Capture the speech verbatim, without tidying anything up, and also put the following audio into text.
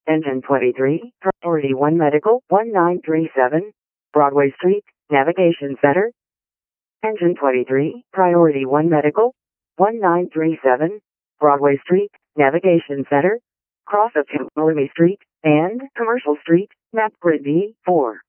Engine twenty-three, Priority one Medical, one nine three seven, Broadway Street, Navigation Center. Engine twenty-three, Priority one Medical, one nine three seven, Broadway Street, Navigation Center, cross of Kimberly Street, and Commercial Street, map grid B, four.